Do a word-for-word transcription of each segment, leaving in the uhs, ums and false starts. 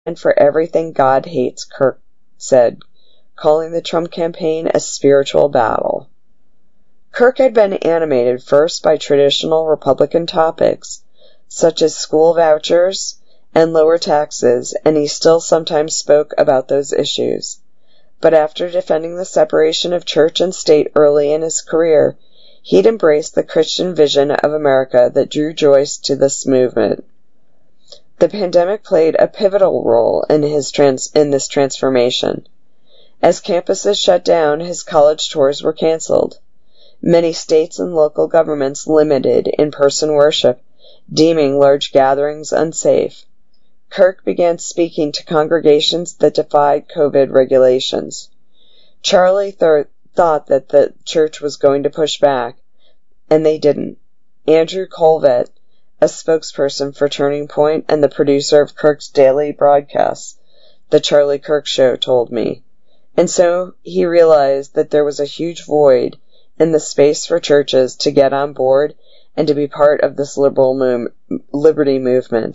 "And for everything God hates," Kirk said, calling the Trump campaign a spiritual battle. Kirk had been animated first by traditional Republican topics, such as school vouchers and lower taxes, and he still sometimes spoke about those issues. But after defending the separation of church and state early in his career, he'd embraced the Christian vision of America that drew Joyce to this movement. The pandemic played a pivotal role in his trans- in this transformation. As campuses shut down, his college tours were canceled. Many states and local governments limited in-person worship, deeming large gatherings unsafe. Kirk began speaking to congregations that defied COVID regulations. Charlie th- thought that the church was going to push back, and they didn't. Andrew Colvett, a spokesperson for Turning Point and the producer of Kirk's daily broadcasts, The Charlie Kirk Show, told me. And so he realized that there was a huge void in the space for churches to get on board and to be part of this liberal mo- liberty movement.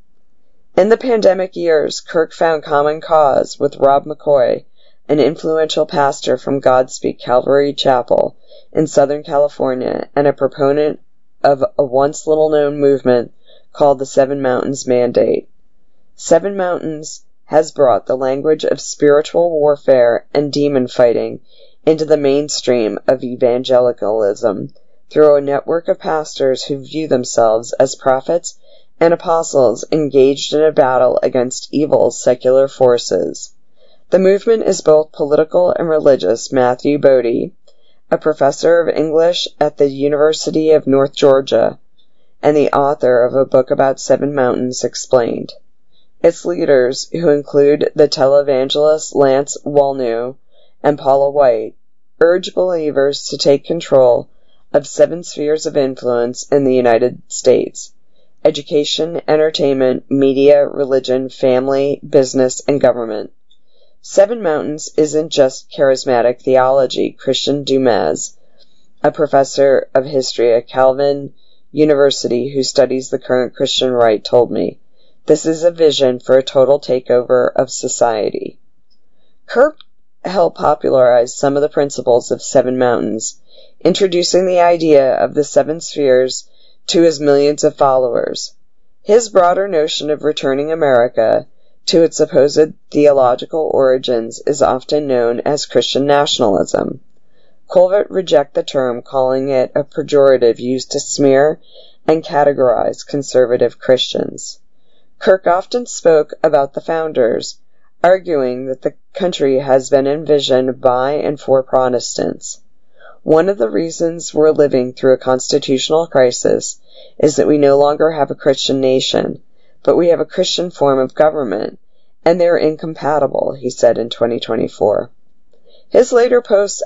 In the pandemic years, Kirk found common cause with Rob McCoy, an influential pastor from Godspeak Calvary Chapel in Southern California and a proponent of a once little-known movement called the Seven Mountains Mandate. Seven Mountains has brought the language of spiritual warfare and demon fighting into the mainstream of evangelicalism through a network of pastors who view themselves as prophets and apostles engaged in a battle against evil secular forces. The movement is both political and religious. Matthew Bodie, a professor of English at the University of North Georgia and the author of a book about Seven Mountains, explained. Its leaders, who include the televangelist Lance Wallnau and Paula White, urge believers to take control of seven spheres of influence in the United States: education, entertainment, media, religion, family, business, and government. Seven Mountains isn't just charismatic theology. Christian Dumas, a professor of history at Calvin University who studies the current Christian right, told me. This is a vision for a total takeover of society. Kirk helped popularize some of the principles of Seven Mountains, introducing the idea of the seven spheres to his millions of followers. His broader notion of returning America to its supposed theological origins is often known as Christian nationalism. Colvett rejects the term, calling it a pejorative used to smear and categorize conservative Christians. Kirk often spoke about the founders, arguing that the country has been envisioned by and for Protestants. One of the reasons we're living through a constitutional crisis is that we no longer have a Christian nation, but we have a Christian form of government, and they're incompatible, he said in twenty twenty-four. His later posts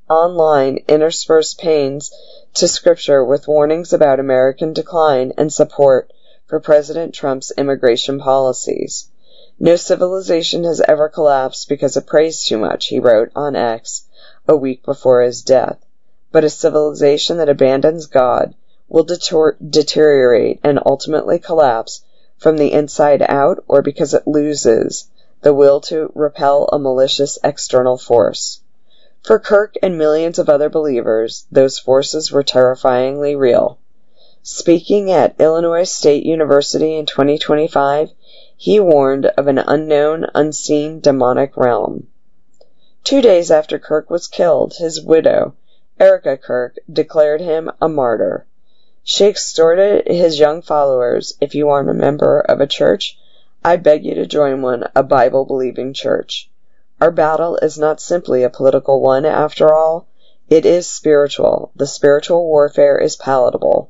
online interspersed pains to Scripture with warnings about American decline and support for President Trump's immigration policies. No civilization has ever collapsed because it prays too much, he wrote on X a week before his death. But a civilization that abandons God will deter- deteriorate and ultimately collapse from the inside out, or because it loses the will to repel a malicious external force. For Kirk and millions of other believers, those forces were terrifyingly real. Speaking at Illinois State University in twenty twenty-five, he warned of an unknown, unseen demonic realm. Two days after Kirk was killed, his widow, Erica Kirk, declared him a martyr. She exhorted his young followers, if you aren't a member of a church, I beg you to join one, a Bible-believing church. Our battle is not simply a political one, after all. It is spiritual. The spiritual warfare is palatable.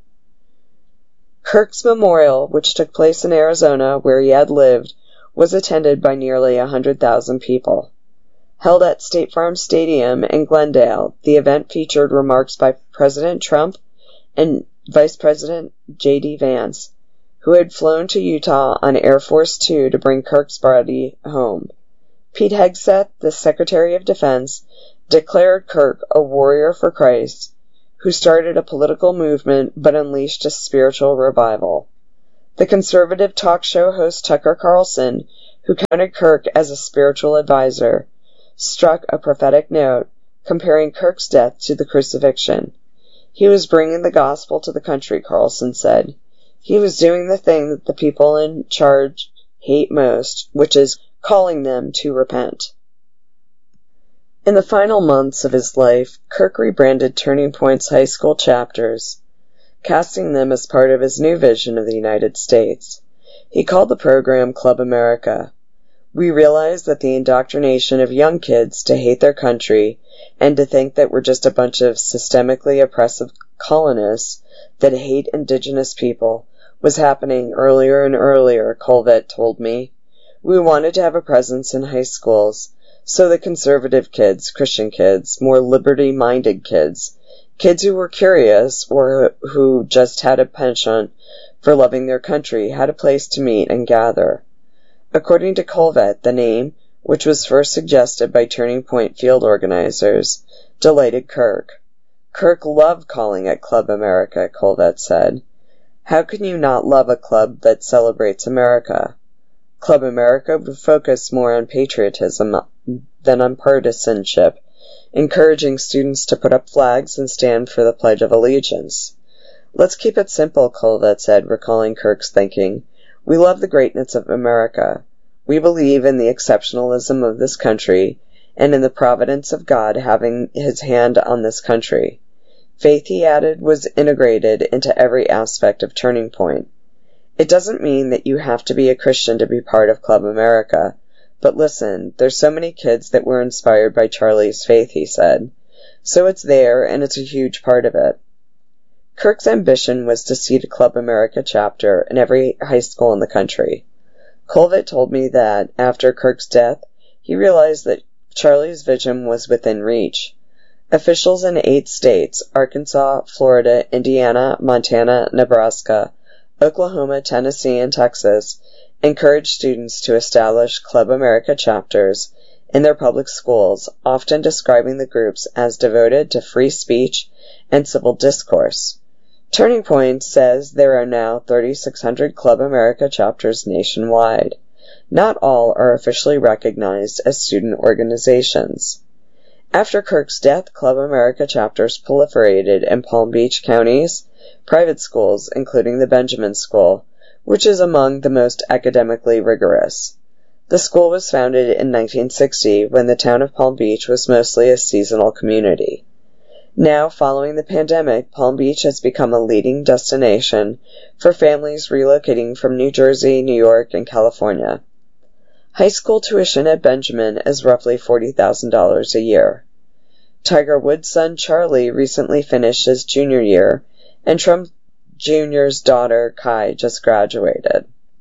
Kirk's memorial, which took place in Arizona, where he had lived, was attended by nearly one hundred thousand people. Held at State Farm Stadium in Glendale, the event featured remarks by President Trump and Vice President J D Vance, who had flown to Utah on Air Force Two to bring Kirk's body home. Pete Hegseth, the Secretary of Defense, declared Kirk a warrior for Christ, who started a political movement but unleashed a spiritual revival. The conservative talk show host Tucker Carlson, who counted Kirk as a spiritual advisor, struck a prophetic note, comparing Kirk's death to the crucifixion. He was bringing the gospel to the country, Carlson said. He was doing the thing that the people in charge hate most, which is calling them to repent. In the final months of his life, Kirk rebranded Turning Point's high school chapters, casting them as part of his new vision of the United States. He called the program Club America. We realized that the indoctrination of young kids to hate their country and to think that we're just a bunch of systemically oppressive colonists that hate indigenous people was happening earlier and earlier, Colvett told me. We wanted to have a presence in high schools, so the conservative kids, Christian kids, more liberty-minded kids, kids who were curious or who just had a penchant for loving their country, had a place to meet and gather. According to Colvett, the name, which was first suggested by Turning Point field organizers, delighted Kirk. Kirk loved calling it Club America, Colvett said. How can you not love a club that celebrates America? Club America would focus more on patriotism than on partisanship, encouraging students to put up flags and stand for the Pledge of Allegiance. Let's keep it simple, Colvett said, recalling Kirk's thinking. We love the greatness of America. We believe in the exceptionalism of this country and in the providence of God having his hand on this country. Faith, he added, was integrated into every aspect of Turning Point. It doesn't mean that you have to be a Christian to be part of Club America. But listen, there's so many kids that were inspired by Charlie's faith, he said. So it's there, and it's a huge part of it. Kirk's ambition was to seed a Club America chapter in every high school in the country. Colvett told me that, after Kirk's death, he realized that Charlie's vision was within reach. Officials in eight states, Arkansas, Florida, Indiana, Montana, Nebraska, Oklahoma, Tennessee, and Texas, encouraged students to establish Club America chapters in their public schools, often describing the groups as devoted to free speech and civil discourse. Turning Point says there are now thirty-six hundred Club America chapters nationwide. Not all are officially recognized as student organizations. After Kirk's death, Club America chapters proliferated in Palm Beach county's private schools, including the Benjamin School, which is among the most academically rigorous. The school was founded in nineteen sixty when the town of Palm Beach was mostly a seasonal community. Now, following the pandemic, Palm Beach has become a leading destination for families relocating from New Jersey, New York, and California. High school tuition at Benjamin is roughly forty thousand dollars a year. Tiger Woods' son Charlie recently finished his junior year, and Trump Junior's daughter Kai just graduated.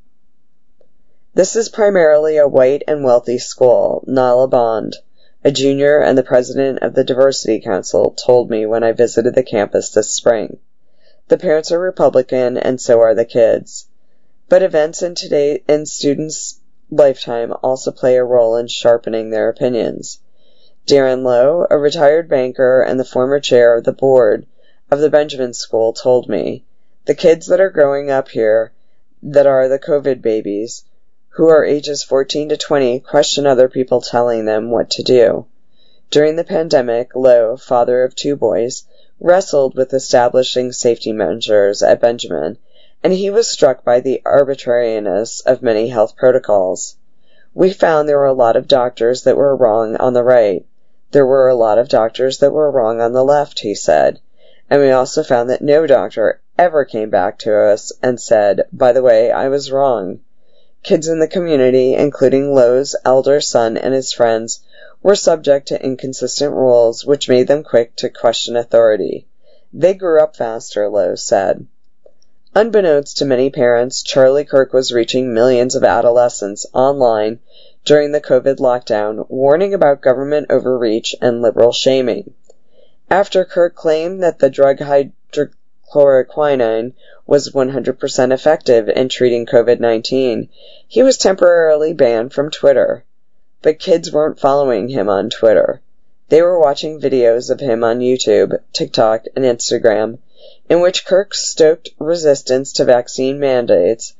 This is primarily a white and wealthy school, Nala Bond, a junior and the president of the Diversity Council, told me when I visited the campus this spring. The parents are Republican, and so are the kids. But events in today in students' lifetime also play a role in sharpening their opinions. Darren Lowe, a retired banker and the former chair of the board of the Benjamin School, told me, the kids that are growing up here, that are the COVID babies, who are ages fourteen to twenty, question other people telling them what to do. During the pandemic, Lowe, father of two boys, wrestled with establishing safety measures at Benjamin, and he was struck by the arbitrariness of many health protocols. We found there were a lot of doctors that were wrong on the right. There were a lot of doctors that were wrong on the left, he said. And we also found that no doctor ever came back to us and said, by the way, I was wrong. Kids in the community, including Lowe's elder son and his friends, were subject to inconsistent rules, which made them quick to question authority. They grew up faster, Lowe said. Unbeknownst to many parents, Charlie Kirk was reaching millions of adolescents online during the COVID lockdown, warning about government overreach and liberal shaming. After Kirk claimed that the drug hydroxychloroquine was one hundred percent effective in treating COVID nineteen, he was temporarily banned from Twitter. But kids weren't following him on Twitter. They were watching videos of him on YouTube, TikTok, and Instagram, in which Kirk stoked resistance to vaccine mandates,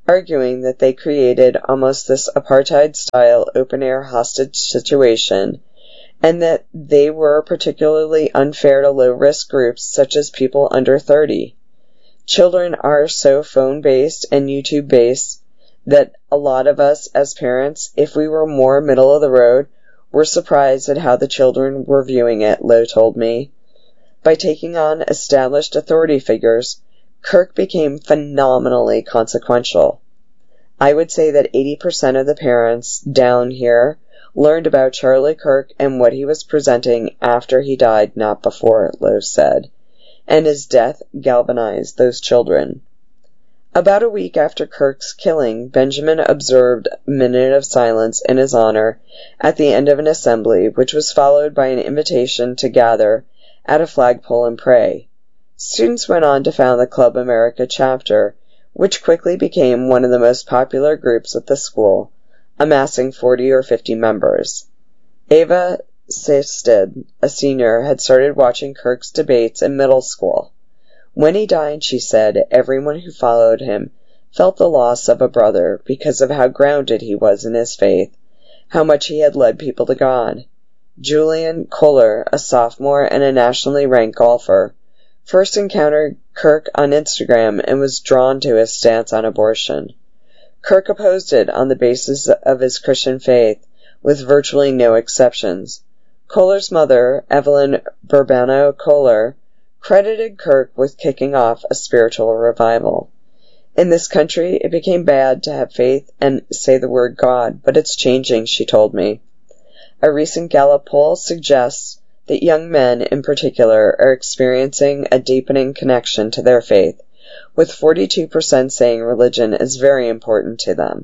arguing that they created almost this apartheid-style open-air hostage situation, and that they were particularly unfair to low-risk groups such as people under thirty. Children are so phone-based and YouTube-based that a lot of us as parents, if we were more middle of the road, were surprised at how the children were viewing it, Lowe told me. By taking on established authority figures, Kirk became phenomenally consequential. I would say that eighty percent of the parents down here learned about Charlie Kirk and what he was presenting after he died, not before, Lowe said, and his death galvanized those children. About a week after Kirk's killing, Benjamin observed a minute of silence in his honor at the end of an assembly, which was followed by an invitation to gather at a flagpole and pray. Students went on to found the Club America chapter, which quickly became one of the most popular groups at the school, amassing forty or fifty members. Ava Sisted, a senior, had started watching Kirk's debates in middle school. When he died, she said, everyone who followed him felt the loss of a brother because of how grounded he was in his faith, how much he had led people to God. Julian Kohler, a sophomore and a nationally ranked golfer, first encountered Kirk on Instagram and was drawn to his stance on abortion. Kirk opposed it on the basis of his Christian faith, with virtually no exceptions. Kohler's mother, Evelyn Burbano Kohler, credited Kirk with kicking off a spiritual revival. In this country, it became bad to have faith and say the word God, but it's changing, she told me. A recent Gallup poll suggests that young men in particular are experiencing a deepening connection to their faith, with forty-two percent saying religion is very important to them.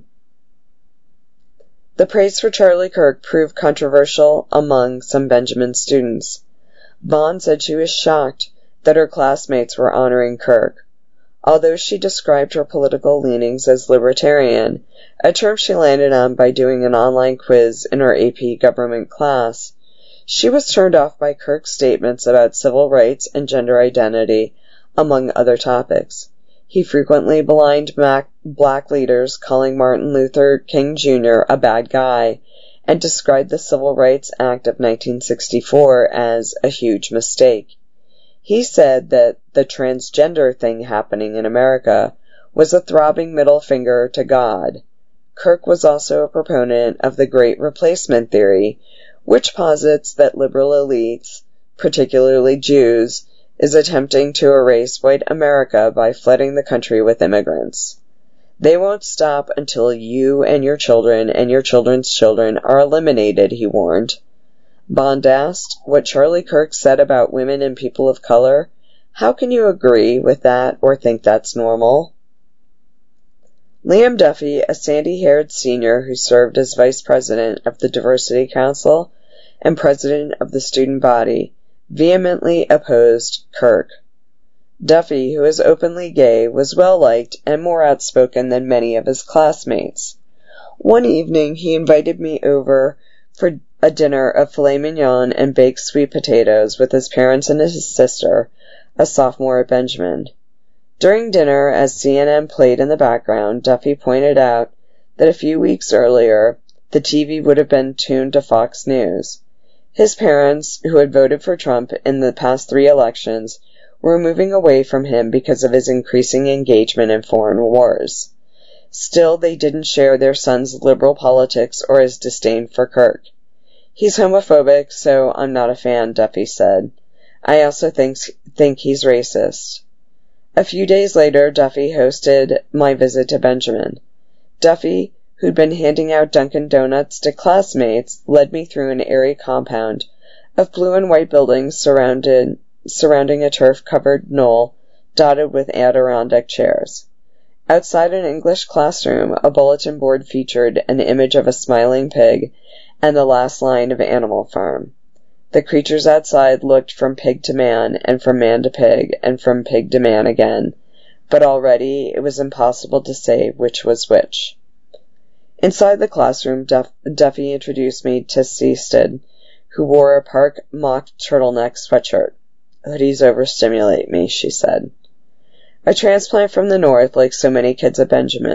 The praise for Charlie Kirk proved controversial among some Benjamin students. Vaughn said she was shocked that her classmates were honoring Kirk. Although she described her political leanings as libertarian, a term she landed on by doing an online quiz in her A P government class, she was turned off by Kirk's statements about civil rights and gender identity, among other topics. He frequently maligned black leaders, calling Martin Luther King Junior a bad guy, and described the Civil Rights Act of nineteen sixty-four as a huge mistake. He said that the transgender thing happening in America was a throbbing middle finger to God. Kirk was also a proponent of the Great Replacement theory, which posits that liberal elites, particularly Jews, is attempting to erase white America by flooding the country with immigrants. They won't stop until you and your children and your children's children are eliminated, he warned. Bond asked what Charlie Kirk said about women and people of color. How can you agree with that or think that's normal? Liam Duffy, a sandy-haired senior who served as vice president of the Diversity Council and president of the student body, vehemently opposed Kirk. Duffy, who is openly gay, was well-liked and more outspoken than many of his classmates. One evening, he invited me over for a dinner of filet mignon and baked sweet potatoes with his parents and his sister, a sophomore at Benjamin. During dinner, as C N N played in the background, Duffy pointed out that a few weeks earlier, the T V would have been tuned to Fox News. His parents, who had voted for Trump in the past three elections, were moving away from him because of his increasing engagement in foreign wars. Still, they didn't share their son's liberal politics or his disdain for Kirk. He's homophobic, so I'm not a fan, Duffy said. I also think, think he's racist. A few days later, Duffy hosted my visit to Benjamin. Duffy, who'd been handing out Dunkin' Donuts to classmates, led me through an airy compound of blue and white buildings surrounded, surrounding a turf-covered knoll dotted with Adirondack chairs. Outside an English classroom, a bulletin board featured an image of a smiling pig and the last line of Animal Farm. The creatures outside looked from pig to man, and from man to pig, and from pig to man again, but already it was impossible to say which was which. Inside the classroom, Duff- Duffy introduced me to Seasted, who wore a Park mock turtleneck sweatshirt. Hoodies overstimulate me, she said. A transplant from the north, like so many kids at Benjamin,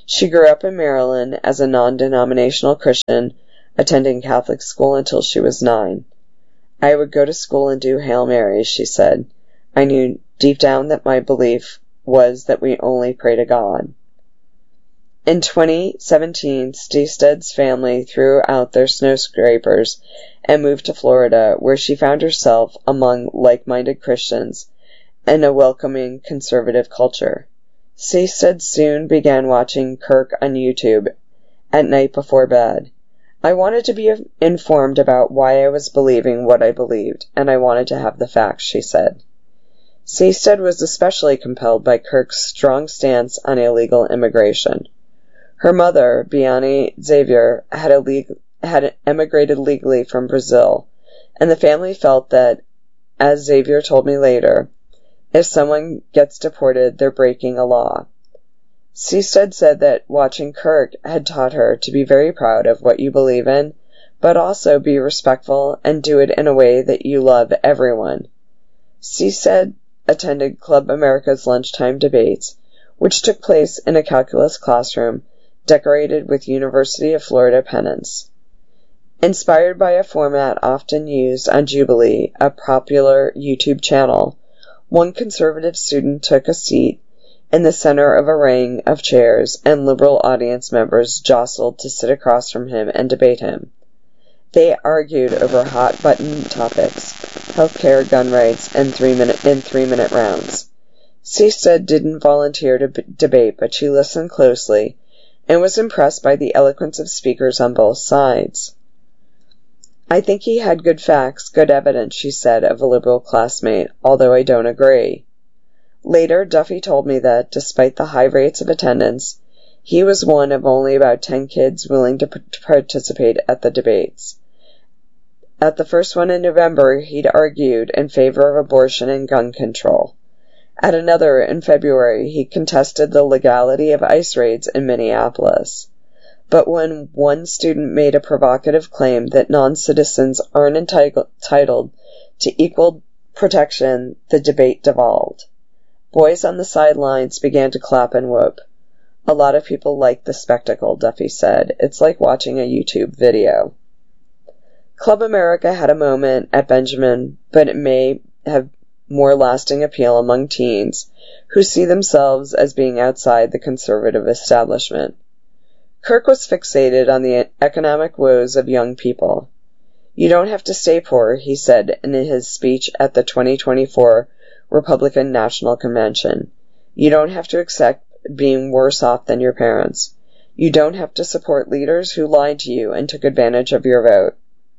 She grew up in Maryland as a non-denominational Christian, attending Catholic school until she was nine. I would go to school and do Hail Marys, she said. I knew deep down that my belief was that we only pray to God. In twenty seventeen, Stested's family threw out their snowscrapers and moved to Florida, where she found herself among like-minded Christians and a welcoming conservative culture. Stested soon began watching Kirk on YouTube at night before bed. I wanted to be informed about why I was believing what I believed, and I wanted to have the facts, she said. Stested was especially compelled by Kirk's strong stance on illegal immigration. Her mother, Biani Xavier, had, a leg- had emigrated legally from Brazil, and the family felt that, as Xavier told me later, if someone gets deported, they're breaking a law. Stested said that watching Kirk had taught her to be very proud of what you believe in, but also be respectful and do it in a way that you love everyone. Stested attended Club America's lunchtime debates, which took place in a calculus classroom decorated with University of Florida pennants. Inspired by a format often used on Jubilee, a popular YouTube channel, one conservative student took a seat in the center of a ring of chairs, and liberal audience members jostled to sit across from him and debate him. They argued over hot-button topics, healthcare, gun rights, and three-minute in three-minute rounds. Stested didn't volunteer to b- debate, but she listened closely and was impressed by the eloquence of speakers on both sides. I think he had good facts, good evidence, she said of a liberal classmate, although I don't agree. Later, Duffy told me that, despite the high rates of attendance, he was one of only about ten kids willing to, p- to participate at the debates. At the first one in November, he'd argued in favor of abortion and gun control. At another, in February, he contested the legality of ICE raids in Minneapolis. But when one student made a provocative claim that non-citizens aren't entitled to equal protection, the debate devolved. Boys on the sidelines began to clap and whoop. A lot of people liked the spectacle, Duffy said. It's like watching a YouTube video. Club America had a moment at Benjamin, but it may have more lasting appeal among teens who see themselves as being outside the conservative establishment. Kirk was fixated on the economic woes of young people. You don't have to stay poor, he said in his speech at the twenty twenty-four Republican National Convention. You don't have to accept being worse off than your parents. You don't have to support leaders who lied to you and took advantage of your vote.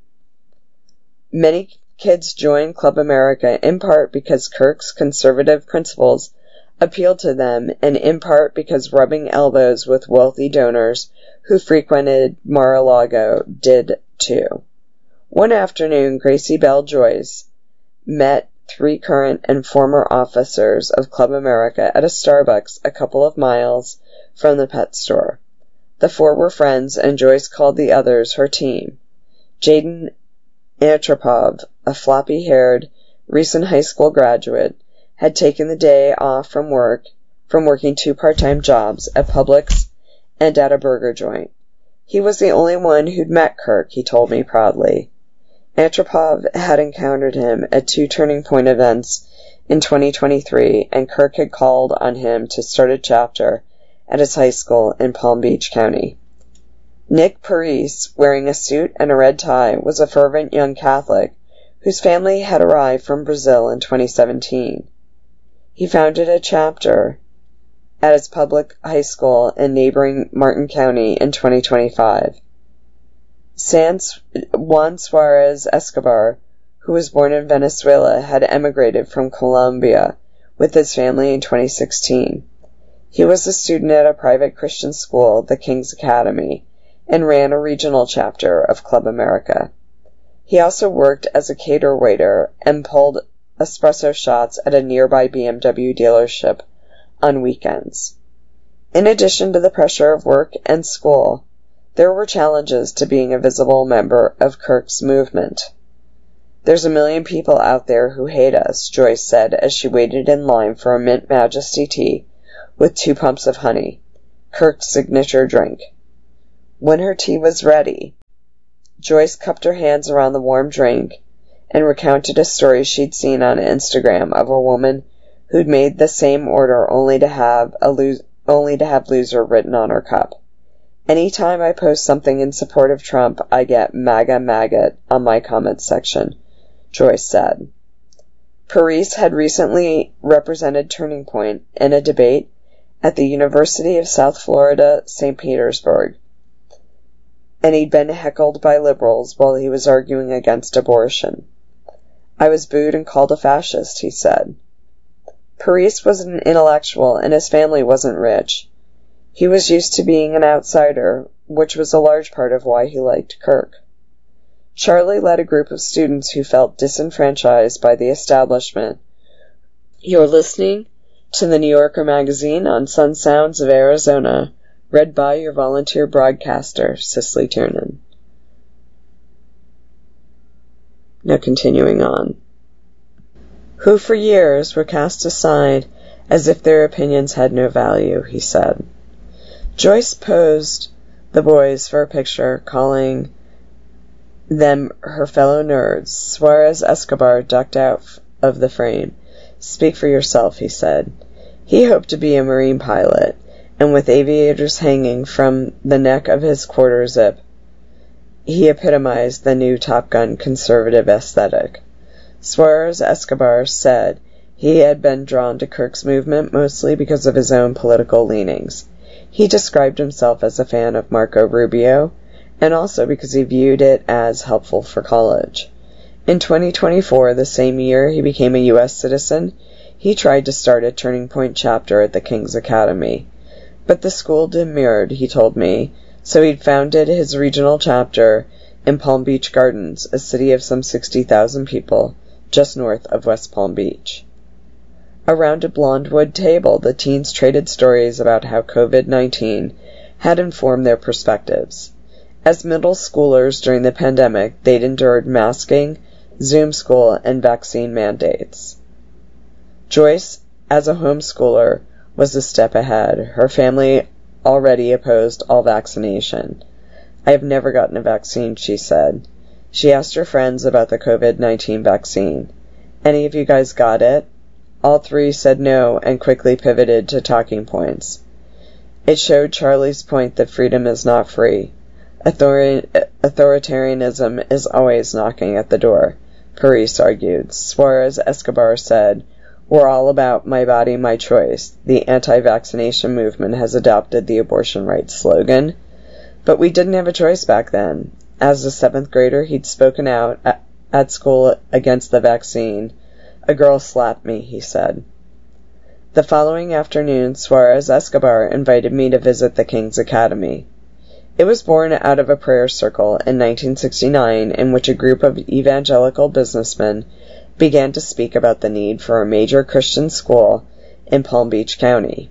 Many kids joined Club America in part because Kirk's conservative principles appealed to them, and in part because rubbing elbows with wealthy donors who frequented Mar-a-Lago did too. One afternoon, Gracie Bell Joyce met three current and former officers of Club America at a Starbucks a couple of miles from the pet store. The four were friends, and Joyce called the others her team. Jaden Antropov, a floppy-haired, recent high school graduate, had taken the day off from work, from working two part-time jobs at Publix and at a burger joint. He was the only one who'd met Kirk, he told me proudly. Antropov had encountered him at two Turning Point events in twenty twenty-three, and Kirk had called on him to start a chapter at his high school in Palm Beach County. Nick Parise, wearing a suit and a red tie, was a fervent young Catholic whose family had arrived from Brazil in twenty seventeen. He founded a chapter at his public high school in neighboring Martin County in twenty twenty-five. Sans, Juan Suarez Escobar, who was born in Venezuela, had emigrated from Colombia with his family in twenty sixteen. He was a student at a private Christian school, the King's Academy, and ran a regional chapter of Club America. He also worked as a cater waiter and pulled espresso shots at a nearby B M W dealership on weekends. In addition to the pressure of work and school, there were challenges to being a visible member of Kirk's movement. There's a million people out there who hate us, Joyce said as she waited in line for a Mint Majesty tea with two pumps of honey. Kirk's signature drink. When her tea was ready, Joyce cupped her hands around the warm drink and recounted a story she'd seen on Instagram of a woman who'd made the same order only to have a lo- only to have loser written on her cup. Anytime I post something in support of Trump, I get MAGA maggot on my comments section, Joyce said. Parise had recently represented Turning Point in a debate at the University of South Florida, Saint Petersburg, and he'd been heckled by liberals while he was arguing against abortion. I was booed and called a fascist, he said. Parise was an intellectual and his family wasn't rich. He was used to being an outsider, which was a large part of why he liked Kirk. Charlie led a group of students who felt disenfranchised by the establishment. You're listening to the New Yorker magazine on Sun Sounds of Arizona, read by your volunteer broadcaster, Cicely Tiernan. Now continuing on. Who for years were cast aside as if their opinions had no value, he said. Joyce posed the boys for a picture, calling them her fellow nerds. Suarez Escobar ducked out of the frame. Speak for yourself, he said. He hoped to be a marine pilot, and with aviators hanging from the neck of his quarter zip, he epitomized the new Top Gun conservative aesthetic. Suarez Escobar said he had been drawn to Kirk's movement mostly because of his own political leanings. He described himself as a fan of Marco Rubio, and also because he viewed it as helpful for college. In twenty twenty-four, the same year he became a U S citizen, he tried to start a Turning Point chapter at the King's Academy. But the school demurred, he told me, so he'd founded his regional chapter in Palm Beach Gardens, a city of some sixty thousand people, just north of West Palm Beach. Around a blonde wood table, the teens traded stories about how covid nineteen had informed their perspectives. As middle schoolers during the pandemic, they'd endured masking, Zoom school, and vaccine mandates. Joyce, as a homeschooler, was a step ahead. Her family already opposed all vaccination. I have never gotten a vaccine, she said. She asked her friends about the covid nineteen vaccine. Any of you guys got it? All three said no and quickly pivoted to talking points. It showed Charlie's point that freedom is not free. Authori- authoritarianism is always knocking at the door, Parise argued. Suarez Escobar said, We're all about my body, my choice. The anti-vaccination movement has adopted the abortion rights slogan. But we didn't have a choice back then. As a seventh grader, he'd spoken out at, at school against the vaccine. A girl slapped me, he said. The following afternoon, Suarez Escobar invited me to visit the King's Academy. It was born out of a prayer circle in nineteen sixty-nine in which a group of evangelical businessmen began to speak about the need for a major Christian school in Palm Beach County.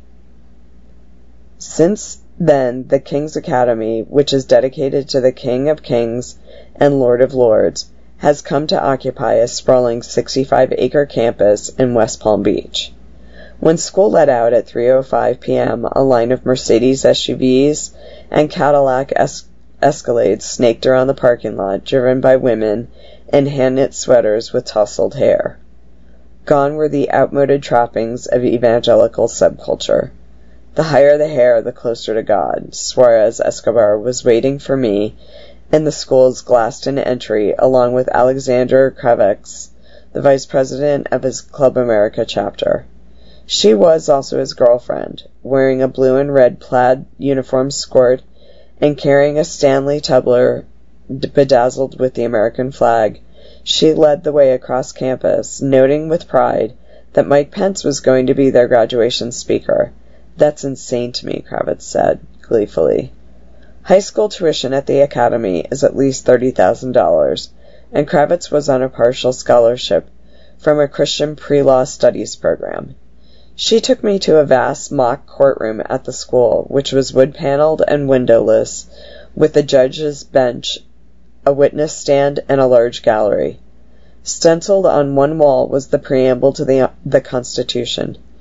Since then, the King's Academy, which is dedicated to the King of Kings and Lord of Lords, has come to occupy a sprawling sixty-five acre campus in West Palm Beach. When school let out at three oh five p.m., a line of Mercedes S U Vs and Cadillac es- Escalades snaked around the parking lot, driven by women in hand-knit sweaters with tousled hair. Gone were the outmoded trappings of evangelical subculture. The higher the hair, the closer to God. Suarez Escobar was waiting for me in the school's glassed-in entry, along with Alexander Kravets, the vice president of his Club America chapter. She was also his girlfriend, wearing a blue and red plaid uniform skirt and carrying a Stanley tumbler bedazzled with the American flag. She led the way across campus, noting with pride that Mike Pence was going to be their graduation speaker. That's insane to me, Kravets said, gleefully. High school tuition at the academy is at least thirty thousand dollars, and Kravets was on a partial scholarship from a Christian pre-law studies program. She took me to a vast mock courtroom at the school, which was wood-paneled and windowless, with a judge's bench, a witness stand, and a large gallery. Stenciled on one wall was the preamble to the, the Constitution.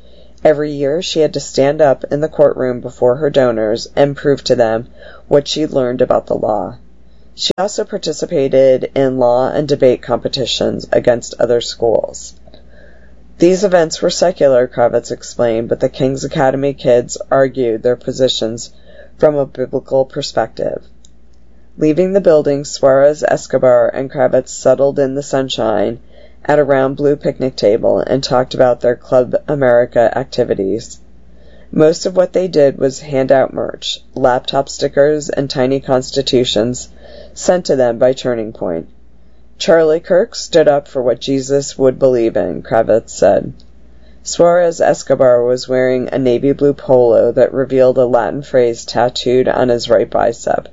Every year she had to stand up in the courtroom before her donors and prove to them what she'd learned about the law. She also participated in law and debate competitions against other schools. These events were secular, Kravitz explained, but the King's Academy kids argued their positions from a biblical perspective. Leaving the building, Suarez, Escobar, and Kravitz settled in the sunshine at a round blue picnic table and talked about their Club America activities. Most of what they did was hand out merch, laptop stickers, and tiny constitutions sent to them by Turning Point. Charlie Kirk stood up for what Jesus would believe in, Kravitz said. Suarez Escobar was wearing a navy blue polo that revealed a Latin phrase tattooed on his right bicep.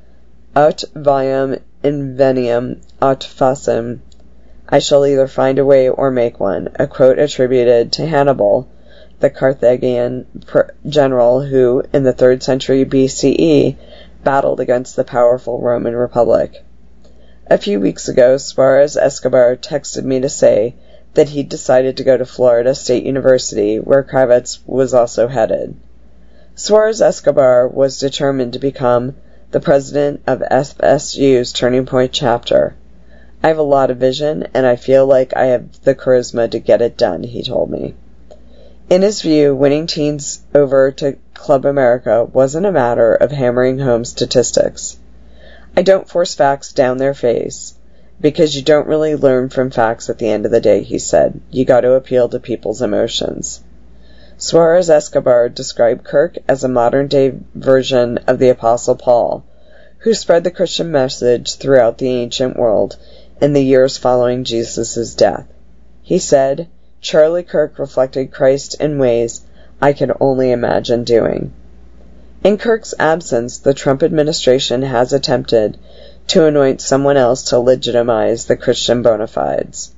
Aut viam inveniam, aut facem. I shall either find a way or make one, a quote attributed to Hannibal, the Carthaginian general who, in the third century B C E, battled against the powerful Roman Republic. A few weeks ago, Suarez Escobar texted me to say that he'd decided to go to Florida State University, where Kravitz was also headed. Suarez Escobar was determined to become the president of F S U's Turning Point chapter. I have a lot of vision, and I feel like I have the charisma to get it done, he told me. In his view, winning teens over to Club America wasn't a matter of hammering home statistics. I don't force facts down their face, because you don't really learn from facts at the end of the day, he said. You got to appeal to people's emotions. Suarez Escobar described Kirk as a modern-day version of the Apostle Paul, who spread the Christian message throughout the ancient world in the years following Jesus' death. He said, Charlie Kirk reflected Christ in ways I could only imagine doing. In Kirk's absence, the Trump administration has attempted to anoint someone else to legitimize the Christian bona fides.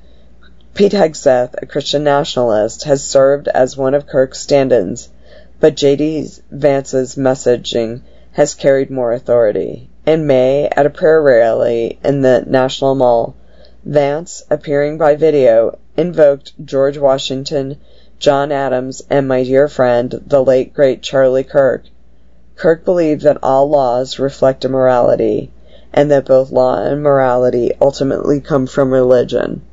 Pete Hegseth, a Christian nationalist, has served as one of Kirk's stand-ins, but J D Vance's messaging has carried more authority. In May, at a prayer rally in the National Mall, Vance, appearing by video, invoked George Washington, John Adams, and my dear friend, the late great Charlie Kirk. Kirk believed that all laws reflect a morality, and that both law and morality ultimately come from religion,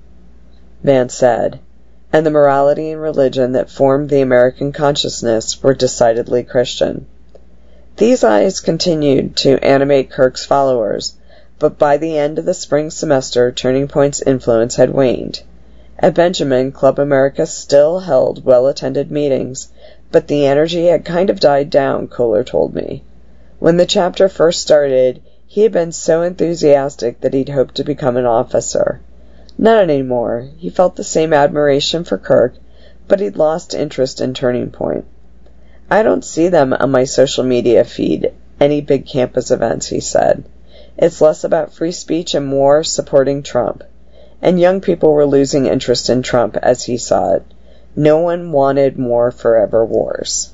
Vance said, and the morality and religion that formed the American consciousness were decidedly Christian. These eyes continued to animate Kirk's followers, but by the end of the spring semester, Turning Point's influence had waned. At Benjamin, Club America still held well-attended meetings, but the energy had kind of died down, Kohler told me. When the chapter first started, he had been so enthusiastic that he'd hoped to become an officer. Not anymore. He felt the same admiration for Kirk, but he'd lost interest in Turning Point. I don't see them on my social media feed, any big campus events, he said. It's less about free speech and more supporting Trump. And young people were losing interest in Trump as he saw it. No one wanted more forever wars.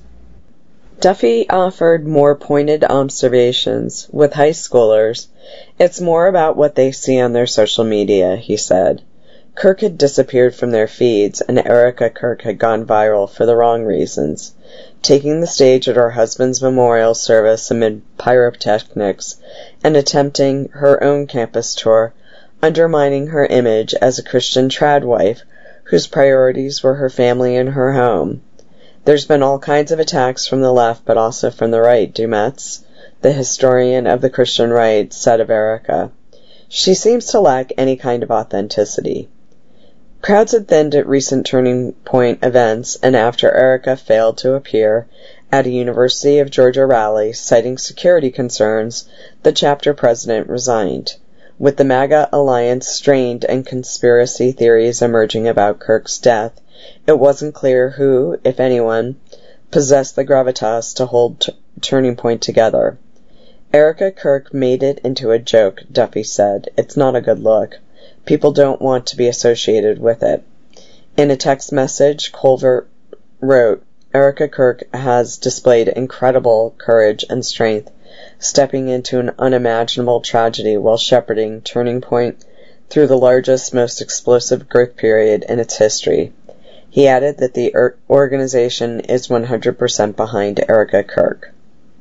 Duffy offered more pointed observations. With high schoolers, it's more about what they see on their social media, he said. Kirk had disappeared from their feeds, and Erica Kirk had gone viral for the wrong reasons, taking the stage at her husband's memorial service amid pyrotechnics and attempting her own campus tour, undermining her image as a Christian trad wife whose priorities were her family and her home. There's been all kinds of attacks from the left, but also from the right, Dumetz, the historian of the Christian right, said of Erica. She seems to lack any kind of authenticity. Crowds had thinned at recent Turning Point events, and after Erica failed to appear at a University of Georgia rally, citing security concerns, the chapter president resigned. With the MAGA alliance strained and conspiracy theories emerging about Kirk's death, it wasn't clear who, if anyone, possessed the gravitas to hold t- Turning Point together. Erica Kirk made it into a joke, Duffy said. It's not a good look. People don't want to be associated with it. In a text message, Culver wrote, Erica Kirk has displayed incredible courage and strength, stepping into an unimaginable tragedy while shepherding Turning Point through the largest, most explosive growth period in its history. He added that the er- organization is one hundred percent behind Erica Kirk.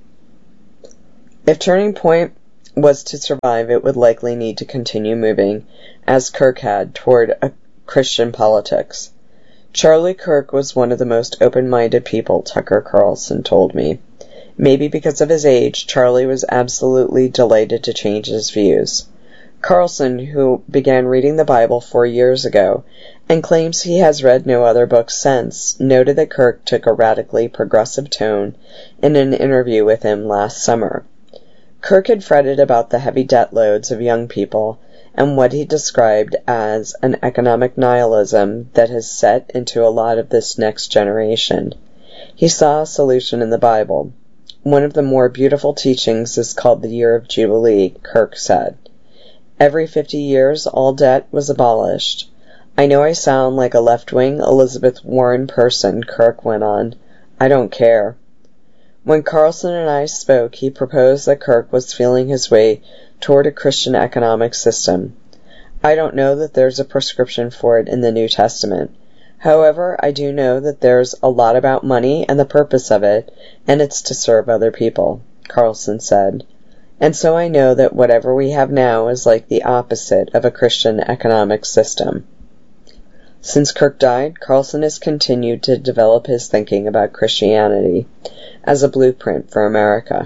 If Turning Point was to survive, it would likely need to continue moving, as Kirk had, toward a Christian politics. Charlie Kirk was one of the most open-minded people, Tucker Carlson told me. Maybe because of his age, Charlie was absolutely delighted to change his views. Carlson, who began reading the Bible four years ago and claims he has read no other books since, noted that Kirk took a radically progressive tone in an interview with him last summer. Kirk had fretted about the heavy debt loads of young people and what he described as an economic nihilism that has set into a lot of this next generation. He saw a solution in the Bible. One of the more beautiful teachings is called the Year of Jubilee, Kirk said. Every fifty years, all debt was abolished. I know I sound like a left-wing Elizabeth Warren person, Kirk went on. I don't care. When Carlson and I spoke, he proposed that Kirk was feeling his way toward a Christian economic system. I don't know that there's a prescription for it in the New Testament. However, I do know that there's a lot about money and the purpose of it, and it's to serve other people, Carlson said. And so I know that whatever we have now is like the opposite of a Christian economic system. Since Kirk died, Carlson has continued to develop his thinking about Christianity as a blueprint for America.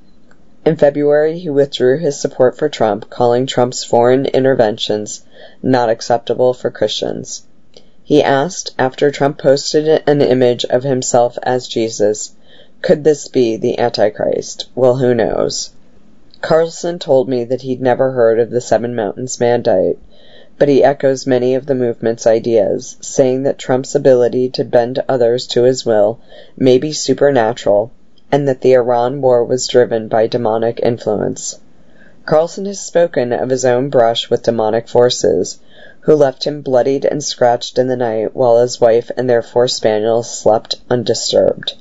In February, he withdrew his support for Trump, calling Trump's foreign interventions not acceptable for Christians. He asked, after Trump posted an image of himself as Jesus, could this be the Antichrist? Well, who knows? Carlson told me that he'd never heard of the Seven Mountains Mandate, but he echoes many of the movement's ideas, saying that Trump's ability to bend others to his will may be supernatural, and that the Iran war was driven by demonic influence. Carlson has spoken of his own brush with demonic forces, who left him bloodied and scratched in the night while his wife and their four spaniels slept undisturbed.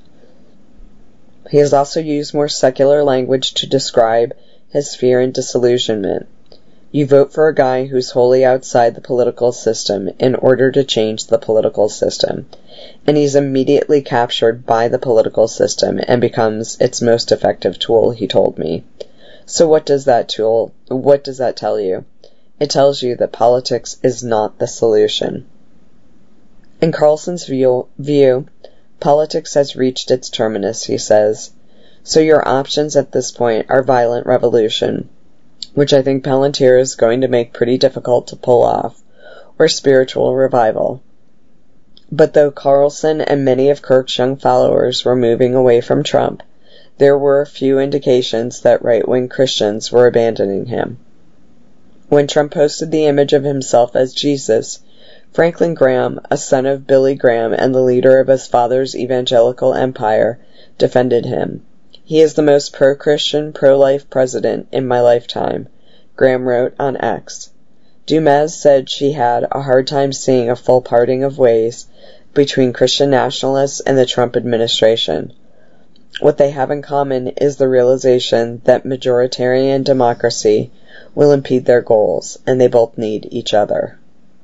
He has also used more secular language to describe his fear and disillusionment. You vote for a guy who's wholly outside the political system in order to change the political system, and he's immediately captured by the political system and becomes its most effective tool, he told me. So what does that tool, what does that tell you? It tells you that politics is not the solution. In Carlson's view, view, politics has reached its terminus, he says. So your options at this point are violent revolution, which I think Palantir is going to make pretty difficult to pull off, or spiritual revival. But though Carlson and many of Kirk's young followers were moving away from Trump, there were a few indications that right-wing Christians were abandoning him. When Trump posted the image of himself as Jesus, Franklin Graham, a son of Billy Graham and the leader of his father's evangelical empire, defended him. He is the most pro-Christian, pro-life president in my lifetime, Graham wrote on X. Dumez said she had a hard time seeing a full parting of ways between Christian nationalists and the Trump administration. What they have in common is the realization that majoritarian democracy will impede their goals, and they both need each other.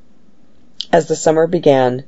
As the summer began,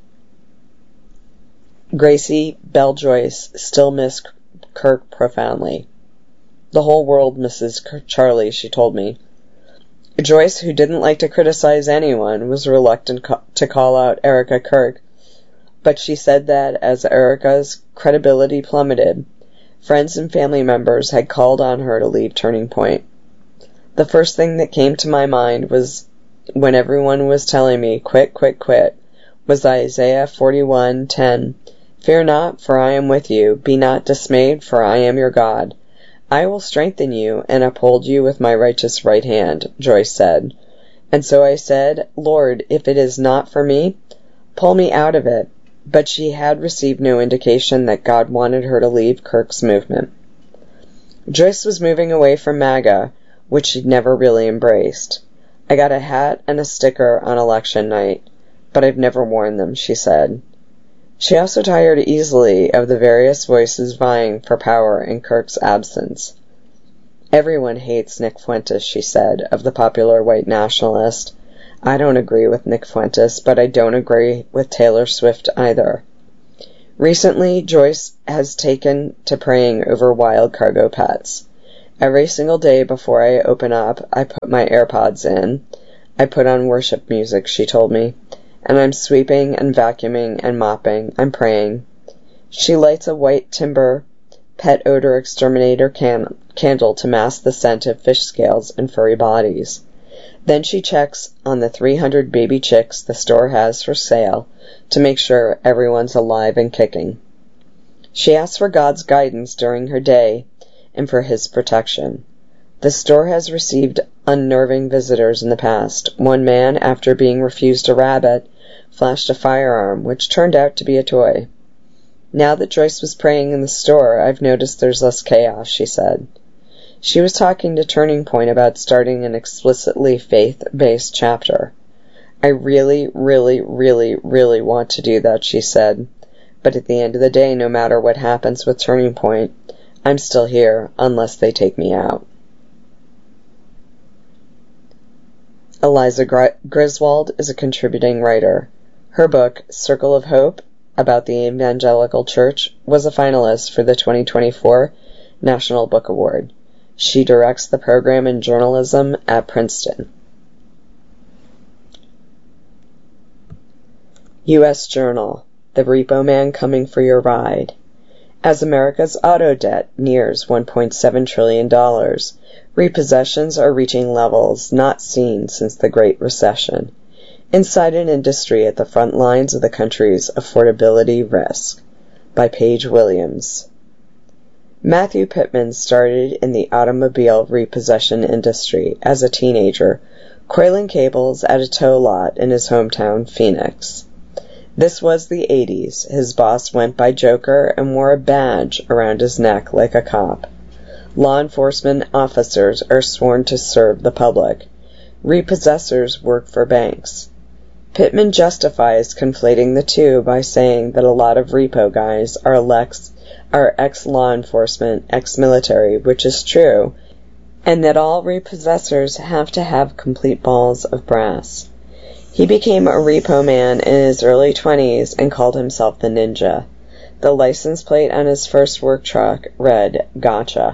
Gracie Bell Joyce still missed Kirk profoundly. The whole world misses Charlie, she told me. Joyce, who didn't like to criticize anyone, was reluctant co- to call out Erica Kirk, but she said that as Erica's credibility plummeted, friends and family members had called on her to leave Turning Point. The first thing that came to my mind was when everyone was telling me, quit, quit, quit, was Isaiah forty-one ten. Fear not, for I am with you. Be not dismayed, for I am your God. I will strengthen you and uphold you with my righteous right hand, Joyce said. And so I said, Lord, if it is not for me, pull me out of it. But she had received no indication that God wanted her to leave Kirk's movement. Joyce was moving away from MAGA, which she'd never really embraced. I got a hat and a sticker on election night, but I've never worn them, she said. She also tired easily of the various voices vying for power in Kirk's absence. Everyone hates Nick Fuentes, she said, of the popular white nationalist. I don't agree with Nick Fuentes, but I don't agree with Taylor Swift either. Recently, Joyce has taken to praying over wild cargo pets. Every single day before I open up, I put my AirPods in. I put on worship music, she told me, and I'm sweeping and vacuuming and mopping. I'm praying. She lights a white timber pet odor exterminator can- candle to mask the scent of fish scales and furry bodies. Then she checks on the three hundred baby chicks the store has for sale to make sure everyone's alive and kicking. She asks for God's guidance during her day and for His protection. The store has received unnerving visitors in the past. One man, after being refused a rabbit, flashed a firearm, which turned out to be a toy. Now that Joyce was praying in the store, I've noticed there's less chaos, she said. She was talking to Turning Point about starting an explicitly faith-based chapter. I really, really, really, really want to do that, she said. But at the end of the day, no matter what happens with Turning Point, I'm still here unless they take me out. Eliza Gr- Griswold is a contributing writer. Her book, Circle of Hope, about the Evangelical Church, was a finalist for the twenty twenty-four National Book Award. She directs the program in journalism at Princeton. U S Journal, The Repo Man Coming for Your Ride. As America's auto debt nears one point seven trillion dollars, repossessions are reaching levels not seen since the Great Recession. Inside an industry at the front lines of the country's affordability risk. By Paige Williams. Matthew Pittman started in the automobile repossession industry as a teenager, coiling cables at a tow lot in his hometown, Phoenix. This was the eighties. His boss went by Joker and wore a badge around his neck like a cop. Law enforcement officers are sworn to serve the public. Repossessors work for banks. Pittman justifies conflating the two by saying that a lot of repo guys are lex- are ex-law enforcement, ex-military, which is true, and that all repossessors have to have complete balls of brass. He became a repo man in his early twenties and called himself the Ninja. The license plate on his first work truck read, Gotcha.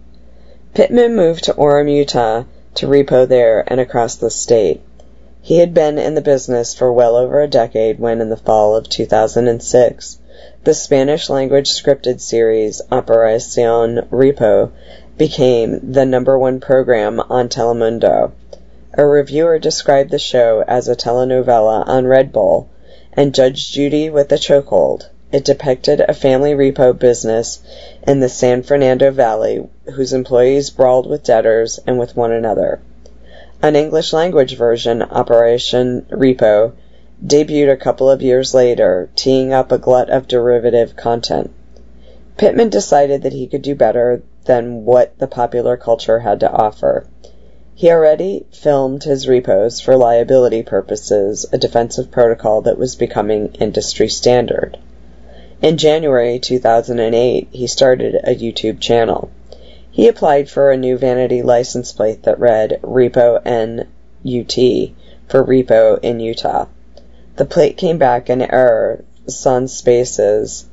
Pittman moved to Orem, Utah, to repo there and across the state. He had been in the business for well over a decade when, in the fall of two thousand six, the Spanish-language scripted series Operación Repo became the number one program on Telemundo. A reviewer described the show as a telenovela on Red Bull, and Judge Judy with a chokehold. It depicted a family repo business in the San Fernando Valley whose employees brawled with debtors and with one another. An English-language version, Operation Repo, debuted a couple of years later, teeing up a glut of derivative content. Pittman decided that he could do better than what the popular culture had to offer. He already filmed his repos for liability purposes, a defensive protocol that was becoming industry standard. In January two thousand eight, he started a YouTube channel. He applied for a new vanity license plate that read Repo N U T for Repo in Utah. The plate came back in error, sans spaces,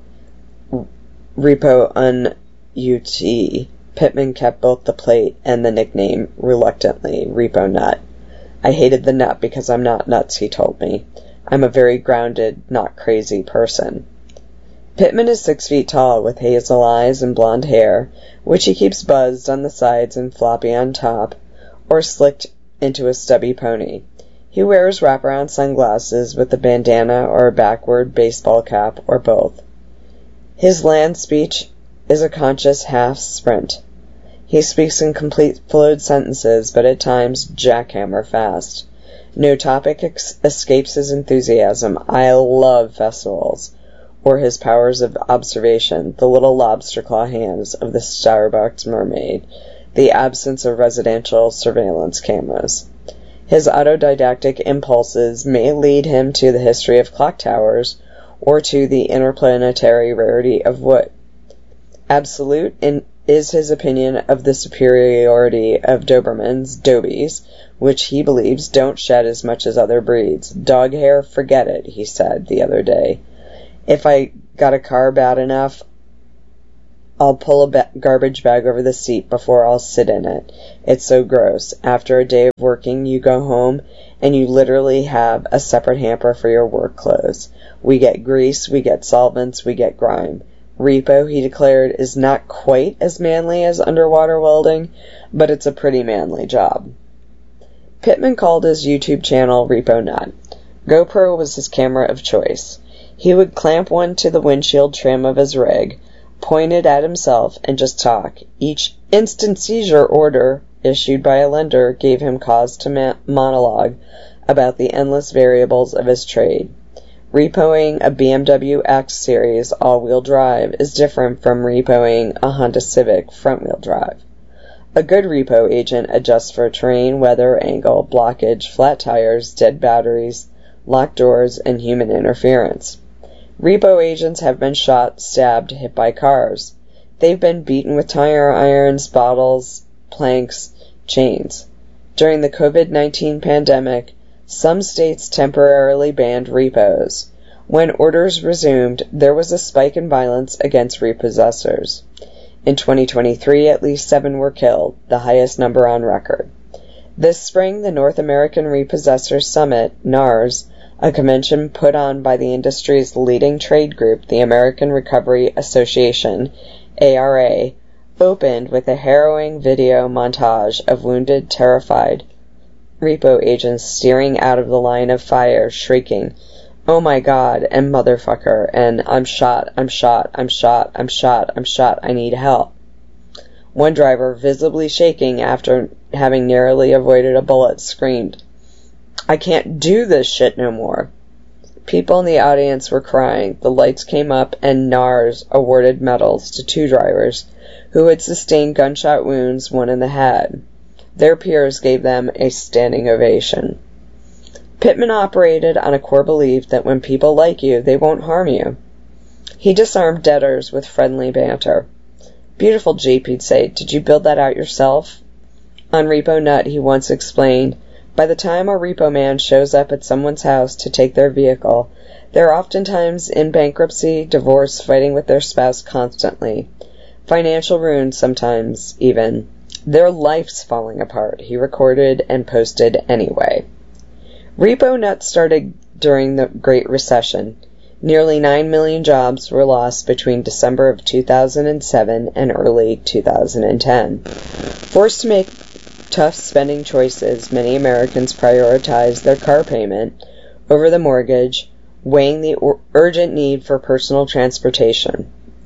Repo N U T. Pittman kept both the plate and the nickname, reluctantly, Repo Nut. I hated the nut because I'm not nuts, he told me. I'm a very grounded, not crazy person. Pittman is six feet tall, with hazel eyes and blonde hair, which he keeps buzzed on the sides and floppy on top, or slicked into a stubby pony. He wears wraparound sunglasses with a bandana or a backward baseball cap, or both. His land speech is a conscious half-sprint. He speaks in complete flowed sentences, but at times jackhammer fast. No topic ex- escapes his enthusiasm. I love festivals. Or his powers of observation, the little lobster claw hands of the Starbucks mermaid, the absence of residential surveillance cameras. His autodidactic impulses may lead him to the history of clock towers or to the interplanetary rarity of wood. Absolute in is his opinion of the superiority of Dobermans, Dobies, which he believes don't shed as much as other breeds. Dog hair, forget it, he said the other day. If I got a car bad enough, I'll pull a ba- garbage bag over the seat before I'll sit in it. It's so gross. After a day of working, you go home and you literally have a separate hamper for your work clothes. We get grease, we get solvents, we get grime. Repo, he declared, is not quite as manly as underwater welding, but it's a pretty manly job. Pittman called his YouTube channel Repo Nut. GoPro was his camera of choice. He would clamp one to the windshield trim of his rig, point it at himself, and just talk. Each instant seizure order issued by a lender gave him cause to ma- monologue about the endless variables of his trade. Repoing a B M W X Series all-wheel drive is different from repoing a Honda Civic front-wheel drive. A good repo agent adjusts for terrain, weather, angle, blockage, flat tires, dead batteries, locked doors, and human interference. Repo agents have been shot, stabbed, hit by cars. They've been beaten with tire irons, bottles, planks, chains. During the COVID nineteen pandemic, some states temporarily banned repos. When orders resumed, there was a spike in violence against repossessors. In twenty twenty-three, at least seven were killed, the highest number on record. This spring, the North American Repossessors Summit, NARS, a convention put on by the industry's leading trade group, the American Recovery Association, A R A, opened with a harrowing video montage of wounded, terrified repo agents steering out of the line of fire, shrieking, "Oh my God," and "motherfucker," and "I'm shot, I'm shot, I'm shot, I'm shot, I'm shot, I need help." One driver, visibly shaking after having narrowly avoided a bullet, screamed, "I can't do this shit no more." People in the audience were crying. The lights came up and NARS awarded medals to two drivers who had sustained gunshot wounds, one in the head. Their peers gave them a standing ovation. Pittman operated on a core belief that when people like you, they won't harm you. He disarmed debtors with friendly banter. "Beautiful Jeep," he'd say. "Did you build that out yourself?" On Repo Nut, he once explained, by the time a repo man shows up at someone's house to take their vehicle, they're oftentimes in bankruptcy, divorce, fighting with their spouse constantly. Financial ruin sometimes, even. Their life's falling apart, he recorded and posted anyway. Repo Nut started during the Great Recession. Nearly nine million jobs were lost between December of two thousand seven and early two thousand ten. Forced to make tough spending choices, many Americans prioritized their car payment over the mortgage, weighing the ur- urgent need for personal transportation,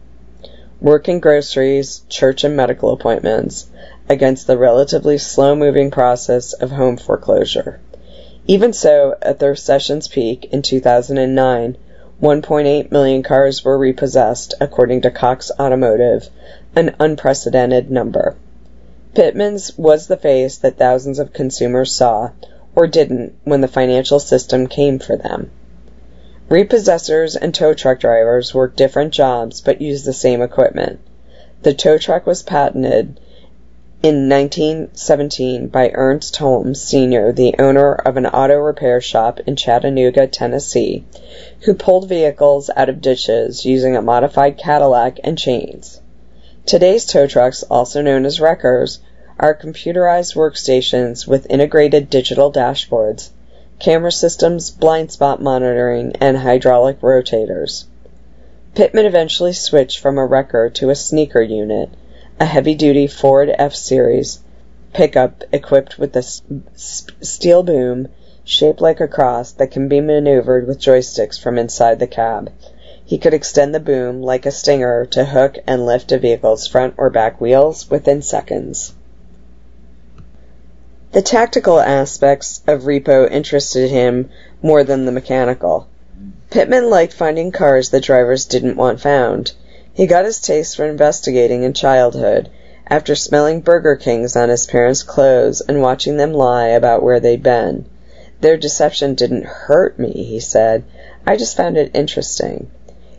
work and groceries, church and medical appointments, against the relatively slow-moving process of home foreclosure. Even so, at the recession's peak in two thousand nine, one point eight million cars were repossessed, according to Cox Automotive, an unprecedented number. Pittman's was the face that thousands of consumers saw, or didn't, when the financial system came for them. Repossessors and tow truck drivers worked different jobs but used the same equipment. The tow truck was patented in nineteen seventeen by Ernst Holmes, Senior, the owner of an auto repair shop in Chattanooga, Tennessee, who pulled vehicles out of ditches using a modified Cadillac and chains. Today's tow trucks, also known as wreckers, are computerized workstations with integrated digital dashboards, camera systems, blind spot monitoring, and hydraulic rotators. Pittman eventually switched from a wrecker to a sneaker unit, a heavy-duty Ford F-Series pickup equipped with a steel boom shaped like a cross that can be maneuvered with joysticks from inside the cab. He could extend the boom, like a stinger, to hook and lift a vehicle's front or back wheels within seconds. The tactical aspects of repo interested him more than the mechanical. Pittman liked finding cars that drivers didn't want found. He got his taste for investigating in childhood, after smelling Burger Kings on his parents' clothes and watching them lie about where they'd been. Their deception didn't hurt me, he said. I just found it interesting.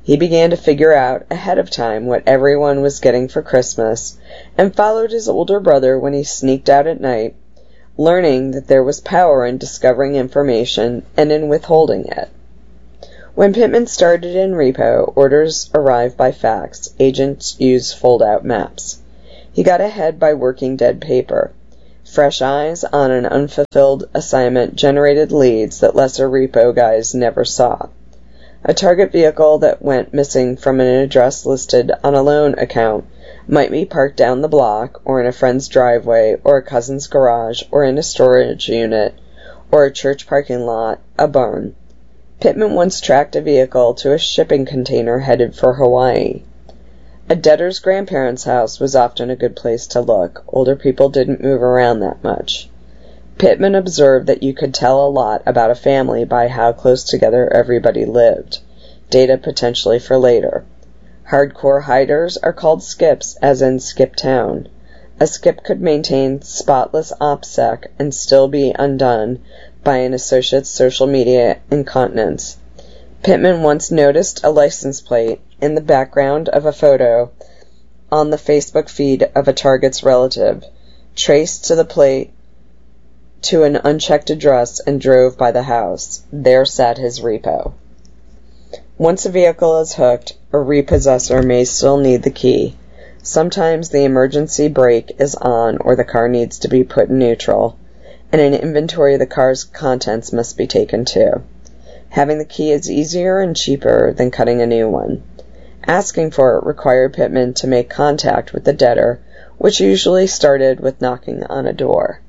He began to figure out ahead of time what everyone was getting for Christmas and followed his older brother when he sneaked out at night, learning that there was power in discovering information and in withholding it. When Pittman started in repo, orders arrived by fax. Agents used fold-out maps. He got ahead by working dead paper. Fresh eyes on an unfulfilled assignment generated leads that lesser repo guys never saw. A target vehicle that went missing from an address listed on a loan account might be parked down the block, or in a friend's driveway, or a cousin's garage, or in a storage unit, or a church parking lot, a barn. Pittman once tracked a vehicle to a shipping container headed for Hawaii. A debtor's grandparents' house was often a good place to look. Older people didn't move around that much. Pittman observed that you could tell a lot about a family by how close together everybody lived. Data potentially for later. Hardcore hiders are called skips, as in Skip Town. A skip could maintain spotless OPSEC and still be undone by an associate's social media incontinence. Pittman once noticed a license plate in the background of a photo on the Facebook feed of a target's relative, traced to the plate to an unchecked address, and drove by the house. There sat his repo. Once a vehicle is hooked, a repossessor may still need the key. Sometimes the emergency brake is on or the car needs to be put in neutral, and an inventory of the car's contents must be taken too. Having the key is easier and cheaper than cutting a new one. Asking for it required Pittman to make contact with the debtor, which usually started with knocking on a door.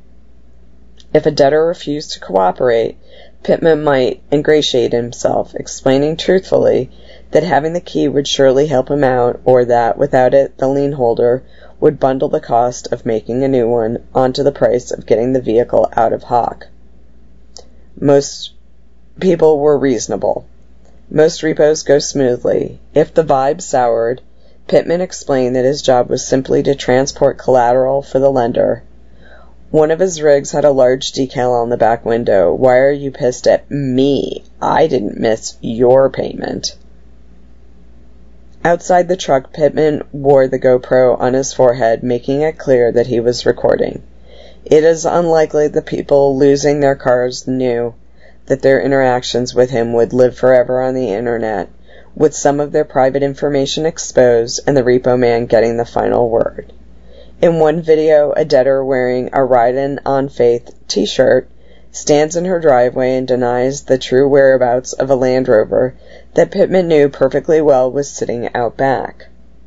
If a debtor refused to cooperate, Pittman might ingratiate himself, explaining truthfully that having the key would surely help him out, or that, without it, the lien holder would bundle the cost of making a new one onto the price of getting the vehicle out of hock. Most people were reasonable. Most repos go smoothly. If the vibe soured, Pittman explained that his job was simply to transport collateral for the lender. One of his rigs had a large decal on the back window. Why are you pissed at me? I didn't miss your payment. Outside the truck, Pittman wore the GoPro on his forehead, making it clear that he was recording. It is unlikely the people losing their cars knew that their interactions with him would live forever on the internet, with some of their private information exposed and the repo man getting the final word. In one video, a debtor wearing a Ridin' on Faith t-shirt stands in her driveway and denies the true whereabouts of a Land Rover that Pittman knew perfectly well was sitting out back.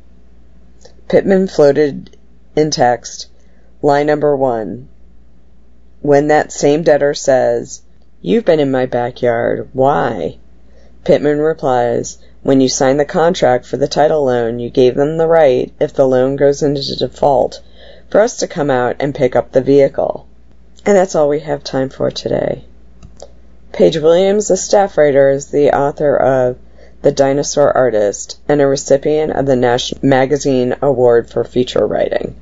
Pittman floated in text, line number one. When that same debtor says, "You've been in my backyard, why?" Pittman replies, "When you signed the contract for the title loan, you gave them the right, if the loan goes into default, for us to come out and pick up the vehicle." And that's all we have time for today. Paige Williams, a staff writer, is the author of The Dinosaur Artist and a recipient of the National Magazine Award for Feature Writing.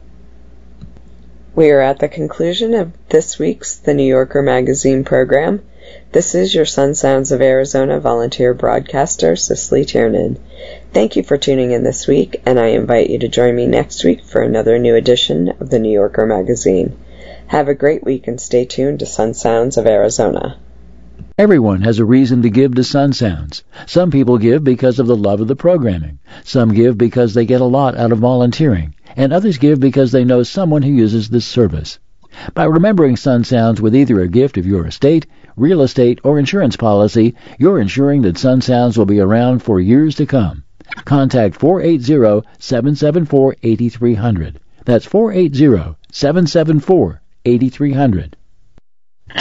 We are at the conclusion of this week's The New Yorker Magazine program. This is your Sun Sounds of Arizona volunteer broadcaster, Cicely Tiernan. Thank you for tuning in this week, and I invite you to join me next week for another new edition of The New Yorker Magazine. Have a great week and stay tuned to Sun Sounds of Arizona. Everyone has a reason to give to Sun Sounds. Some people give because of the love of the programming. Some give because they get a lot out of volunteering. And others give because they know someone who uses this service. By remembering Sun Sounds with either a gift of your estate, real estate, or insurance policy, you're ensuring that Sun Sounds will be around for years to come. Contact four eight zero, seven seven four, eight three zero zero. That's four eight zero, seven seven four, eight three zero zero.